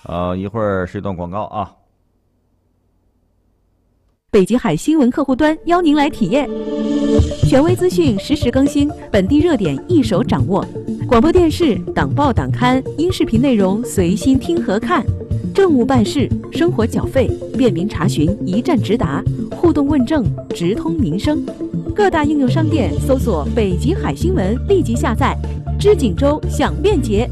一会儿是一段广告啊。 北极海新闻客户端邀您来体验，权威资讯实时更新，本地热点一手掌握。广播电视、党报党刊、音视频内容随心听和看，政务办事、生活缴费、便民查询一站直达，互动问政直通民生。各大应用商店搜索“北极海新闻”，立即下载。知锦州享便捷。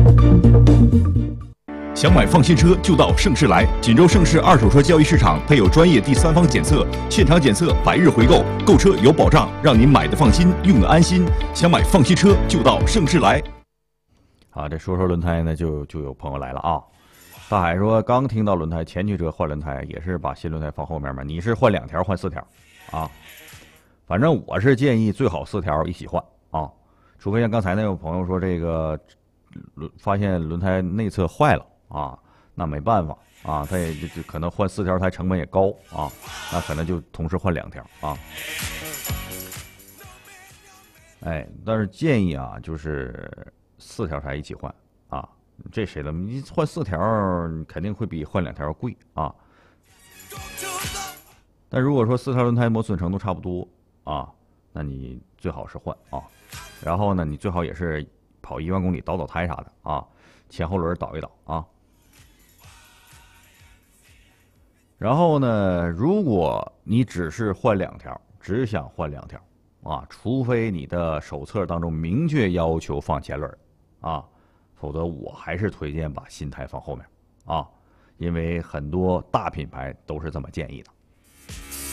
想买放心车就到盛世来，锦州盛世二手车交易市场配有专业第三方检测，现场检测100日回购，购车有保障，让您买的放心，用的安心。想买放心车就到盛世来。 好，这说轮胎呢，就有朋友来了啊。大海说刚听到轮胎，前驱车换轮胎也是把新轮胎放后面嘛？你是换2条换4条啊？反正我是建议最好4条一起换啊，除非像刚才那位朋友说这个发现轮胎内侧坏了。啊，那没办法啊，他也就可能换4条胎成本也高啊，那可能就同时换2条啊。哎，但是建议啊，就是4条胎一起换啊，这谁的？你换4条肯定会比换2条贵啊。但如果说4条轮胎磨损程度差不多啊，那你最好是换啊。然后呢，你最好也是跑1万公里倒胎啥的啊，前后轮倒一倒啊。然后呢，如果你只是换2条，只想换2条啊，除非你的手册当中明确要求放前轮啊，否则我还是推荐把新胎放后面啊，因为很多大品牌都是这么建议的。